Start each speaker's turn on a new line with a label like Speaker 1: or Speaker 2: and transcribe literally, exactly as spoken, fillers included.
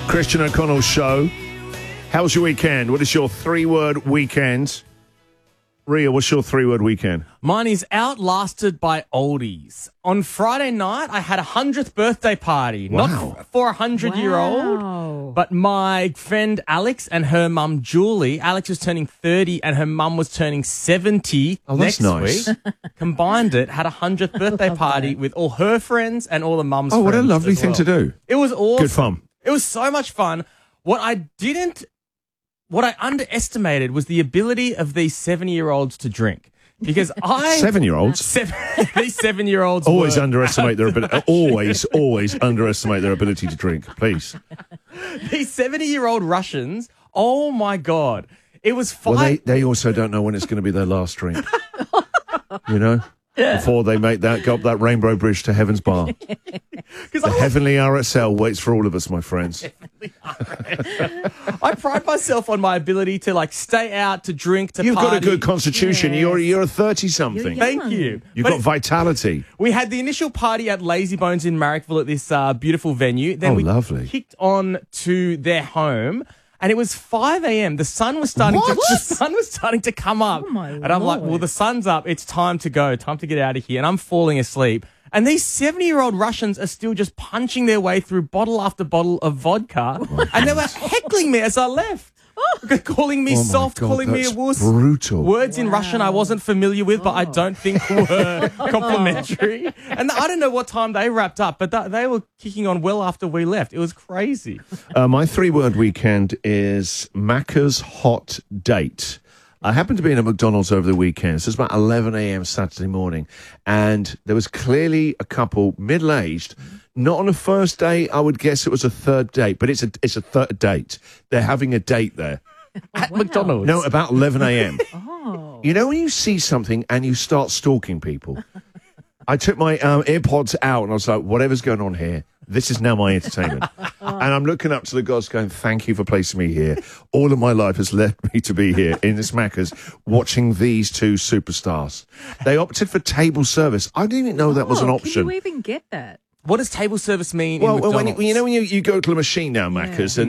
Speaker 1: Christian O'Connell's show. How was your weekend? What is your three-word weekend? Ria, what's your three-word weekend?
Speaker 2: Mine is outlasted by oldies. On Friday night, I had a hundredth birthday party.
Speaker 1: Wow.
Speaker 2: Not for a hundred-year-old,
Speaker 3: Wow.
Speaker 2: but my friend Alex and her mum Julie. Alex was turning thirty and her mum was turning seventy
Speaker 1: Oh, that's
Speaker 2: next
Speaker 1: nice.
Speaker 2: week. Combined it, had a hundredth birthday party with all her friends and all the mum's
Speaker 1: Oh, what a
Speaker 2: friends
Speaker 1: lovely
Speaker 2: as
Speaker 1: thing
Speaker 2: well.
Speaker 1: to do.
Speaker 2: It was awesome.
Speaker 1: Good fun.
Speaker 2: It was so much fun. What I didn't, what I underestimated was the ability of these seventy-year-olds to drink. Because I...
Speaker 1: Seven-year-olds?
Speaker 2: Seven, these seven-year-olds
Speaker 1: Always
Speaker 2: were
Speaker 1: underestimate their ability. Always, always underestimate their ability to drink. Please.
Speaker 2: These seventy-year-old Russians, oh, my God. It was five...
Speaker 1: Well, they, they also don't know when it's going to be their last drink. You know? Before they make that, go up that rainbow bridge to Heaven's Bar. The
Speaker 2: I,
Speaker 1: heavenly R S L waits for all of us, my friends.
Speaker 2: I pride myself on my ability to, like, stay out, to drink, to
Speaker 1: You've
Speaker 2: party.
Speaker 1: got a good constitution.
Speaker 3: Yes.
Speaker 1: You're you're a thirty-something.
Speaker 3: You're young.
Speaker 2: Thank you.
Speaker 1: You've
Speaker 2: But
Speaker 1: got vitality.
Speaker 2: we had the initial party at Lazy Bones in Marrickville at this uh, beautiful venue. Then
Speaker 1: Oh,
Speaker 2: we
Speaker 1: lovely.
Speaker 2: kicked on to their home, and it was five a.m. The sun was starting to
Speaker 1: What?
Speaker 2: the sun was starting to come up,
Speaker 3: Oh, my
Speaker 2: and I'm like,
Speaker 3: Lord.
Speaker 2: "Well, the sun's up. It's time to go. Time to get out of here." And I'm falling asleep. And these seventy-year-old Russians are still just punching their way through bottle after bottle of vodka, and they were heckling me as I left. Calling me
Speaker 1: Oh, my
Speaker 2: soft,
Speaker 1: God,
Speaker 2: calling me a
Speaker 1: that's
Speaker 2: wuss.
Speaker 1: brutal.
Speaker 2: Words in Russian I wasn't familiar with, but I
Speaker 3: Oh.
Speaker 2: don't think were complimentary. And I don't know what time they wrapped up, but th- they were kicking on well after we left. It was crazy.
Speaker 1: Uh, my three-word weekend is Macca's Hot Date. I happened to be in a McDonald's over the weekend. So it's about eleven a.m. Saturday morning. And there was clearly a couple, middle-aged, not on a first date. I would guess it was a third date, but it's a it's a third date. They're having a date there.
Speaker 2: At
Speaker 3: Wow.
Speaker 2: McDonald's.
Speaker 1: No, about eleven a.m.
Speaker 3: Oh.
Speaker 1: You know when you see something and you start stalking people? I took my um, AirPods out and I was like, whatever's going on here, this is now my entertainment. And I'm looking up to the gods going, thank you for placing me here. All of my life has led me to be here in this Macca's watching these two superstars. They opted for table service. I didn't even know that was an
Speaker 3: Oh,
Speaker 1: option.
Speaker 3: Can you even get that?
Speaker 2: What does table service mean
Speaker 1: Well,
Speaker 2: in
Speaker 1: when you,
Speaker 2: McDonald's?
Speaker 1: you know when you, you go to a machine now, Macca's,
Speaker 3: Yeah.
Speaker 1: and